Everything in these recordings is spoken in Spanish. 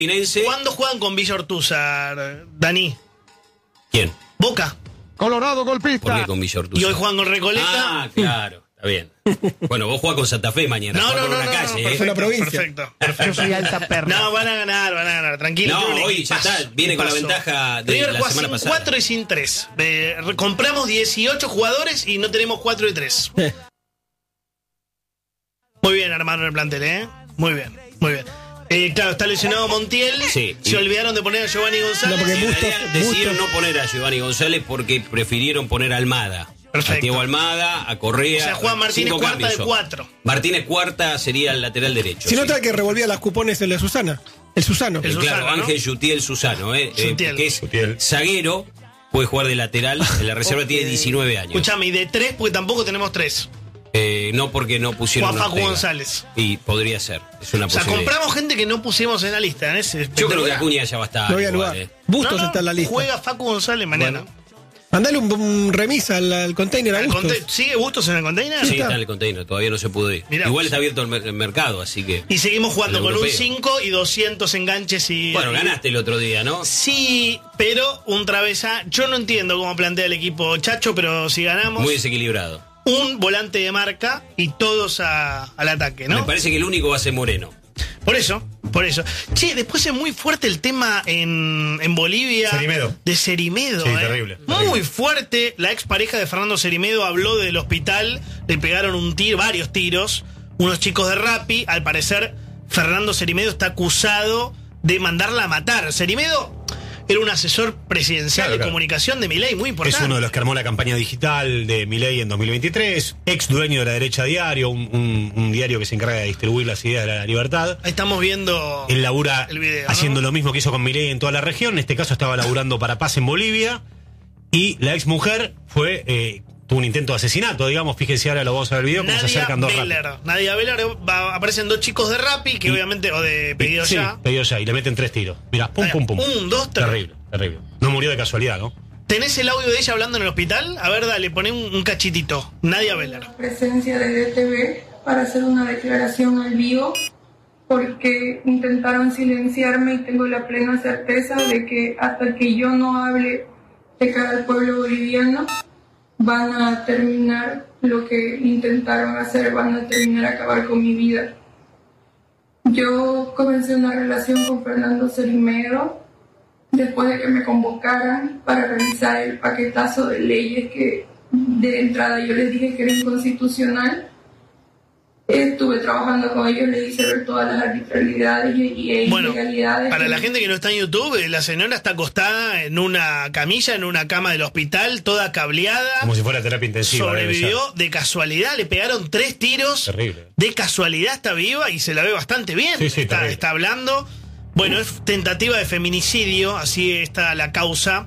¿Cuándo juegan con Villa Ortúzar, Dani? ¿Quién? Boca. Colorado golpista. ¿Por qué con Villa Ortúzar? Y hoy juegan con Recoleta. Ah, claro, está bien. Bueno, vos jugás con Santa Fe mañana. No, calle, perfecto, una provincia. perfecto. Yo soy alta perra. No, van a ganar, tranquilo. No, tiene un hoy ya equipazo. está, viene con la ventaja de River la juega semana sin pasada. 4 y sin 3. Compramos 18 jugadores y no tenemos 4 y 3. Muy bien armaron el plantel, ¿eh? Muy bien. Claro, está lesionado Montiel. Sí. Se olvidaron de poner a Giovanni González. No, porque En realidad decidieron Bustos. no poner a Giovanni González porque prefirieron poner a Almada. Perfecto. A Diego Almada, a Correa. O sea, juega Martínez 5 cuarta cambios de son. 4. Martínez cuarta sería el lateral derecho. Si no sí. está el que revolvía las cupones de la Susana. El Susano. El Claro, Susano, ¿no? Ángel Yutiel Susano, Yutiel. que es zaguero, puede jugar de lateral, en la reserva tiene 19 años. Escuchame, y de 3, porque tampoco tenemos 3. No porque no pusieron Juan Facu Ortega. González. Y podría ser, es una O sea, posibilidad. compramos gente que no pusimos en la lista. Yo creo que Acuña ya va a estar. No había igual, lugar. eh. Bustos está en la lista. Juega Facu González mañana. Bueno. Mandale un remis al container a ¿El Bustos. ¿Sigue Bustos en el container? Sí, está en el container, todavía no se pudo ir. Mirá Igual vos. está abierto el mercado, así que. Y seguimos jugando El con un europeo. 5 y 200 enganches y... Bueno, ganaste el otro día, ¿no? Sí, pero un travesa. Yo no entiendo cómo plantea el equipo Chacho, pero si ganamos, Muy desequilibrado. un volante de marca y todos al ataque, ¿no? Me parece que el único va a ser Moreno. Por eso. Che, después es muy fuerte el tema en Bolivia. Cerimedo. De Cerimedo, Sí, terrible. Muy fuerte. La expareja de Fernando Cerimedo habló del hospital. Le pegaron varios tiros. Unos chicos de Rappi. Al parecer, Fernando Cerimedo está acusado de mandarla a matar. Cerimedo era un asesor presidencial Claro, de claro. comunicación de Milei, muy importante. Es uno de los que armó la campaña digital de Milei en 2023, ex dueño de La Derecha Diario, un diario que se encarga de distribuir las ideas de la libertad. Ahí estamos viendo Él labura el video, haciendo ¿no? lo mismo que hizo con Milei en toda la región. En este caso estaba laburando para Paz en Bolivia. Y la ex mujer tuvo un intento de asesinato, digamos. Fíjense, ahora lo vamos a ver el video, cómo se Nadia acercan dos Beller. Rappi. Nadia Beller, aparecen dos chicos de Rappi, que obviamente, o de pedido Sí, ya. pedido ya, y le meten 3 tiros. Mirá, pum, pum, pum. 1, 2, 3. Terrible. No murió de casualidad, ¿no? ¿Tenés el audio de ella hablando en el hospital? A ver, dale, poné un cachitito. Nadia Beller. Presencia de DTV para hacer una declaración al vivo porque intentaron silenciarme y tengo la plena certeza de que hasta que yo no hable de cara al pueblo boliviano van a terminar lo que intentaron hacer, van a terminar a acabar con mi vida. Yo comencé una relación con Fernando Cerimedo después de que me convocaran para revisar el paquetazo de leyes que de entrada yo les dije que era inconstitucional. Estuve trabajando con ellos, les hice ver todas las arbitrariedades y Bueno, ilegalidades. para la gente que no está en YouTube, la señora está acostada en una camilla, en una cama del hospital, toda cableada. Como si fuera terapia intensiva. debe ser. Sobrevivió de casualidad, le pegaron 3 tiros. Terrible. De casualidad está viva y se la ve bastante bien. Sí, sí, está terrible. hablando. Bueno, es tentativa de feminicidio, así está la causa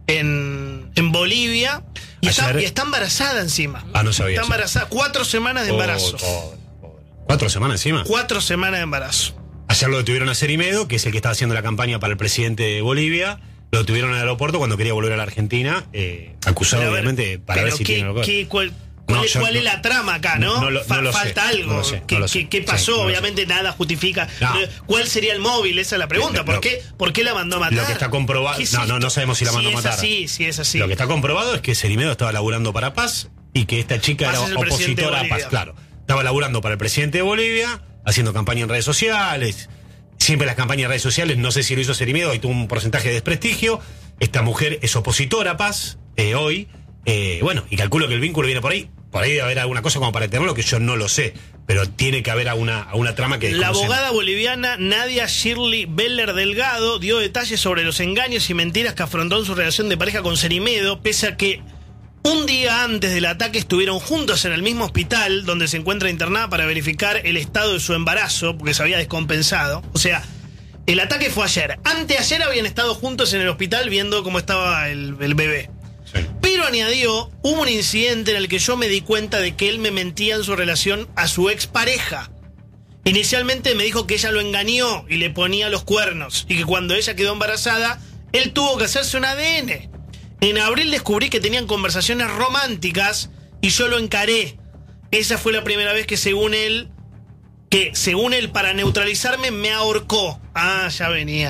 en Bolivia. Y Ayer- está embarazada encima. Ah, no sabía Está eso. embarazada, 4 semanas de embarazo. Pobre. 4 semanas encima. 4 semanas de embarazo. Ayer lo detuvieron a Cerimedo, que es el que estaba haciendo la campaña para el presidente de Bolivia. Lo detuvieron en el aeropuerto cuando quería volver a la Argentina, acusado Pero a ver, obviamente para ver pero si tiene algo que ver. ¿Cuál No, es yo cuál no- es la trama acá, no? no lo sé, Falta algo. no lo sé, no lo sé. ¿Qué pasó? Sí, no lo Obviamente nada justifica. No. ¿Cuál sería el móvil? Esa es la pregunta. Lo- ¿Por qué la mandó a matar? Lo que está comprobado. ¿Qué es No, esto? no sabemos si la mandó a matar. Si es así. Lo que está comprobado es que Cerimedo estaba laburando para Paz y que esta chica Paz era es el presidente de opositora a Paz. Bolivia. Claro. Estaba laburando para el presidente de Bolivia, haciendo campaña en redes sociales. Siempre las campañas en redes sociales, no sé si lo hizo Cerimedo, ahí tuvo un porcentaje de desprestigio. Esta mujer es opositora a Paz hoy. Bueno, y calculo que el vínculo viene por ahí. Por ahí debe haber alguna cosa como para tenerlo que yo no lo sé. Pero tiene que haber alguna trama que La desconocemos. abogada boliviana Nadia Shirley Beller Delgado dio detalles sobre los engaños y mentiras que afrontó en su relación de pareja con Cerimedo, pese a que un día antes del ataque estuvieron juntos en el mismo hospital donde se encuentra internada para verificar el estado de su embarazo, porque se había descompensado. O sea, el ataque fue ayer. Anteayer habían estado juntos en el hospital viendo cómo estaba el bebé. Sí. Pero añadió, hubo un incidente en el que yo me di cuenta de que él me mentía en su relación a su expareja. Inicialmente me dijo que ella lo engañó y le ponía los cuernos, y que cuando ella quedó embarazada, él tuvo que hacerse un ADN. En abril descubrí que tenían conversaciones románticas y yo lo encaré. Esa fue la primera vez que, según él, que según él, para neutralizarme, me ahorcó. Ah, ya venía.